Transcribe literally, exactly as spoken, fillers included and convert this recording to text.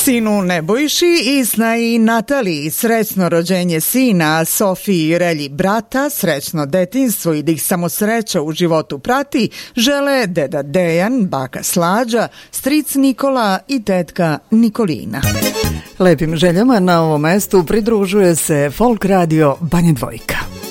Sinu Nebojši i snaji Nataliji srećno rođenje sina, Sofiji i Relji brata, srećno detinjstvo i da ih samo sreća u životu prati, žele deda Dejan, baka Slađa, stric Nikola i tetka Nikolina. Lepim željama na ovom mestu pridružuje se Folk radio Banja Dvojka.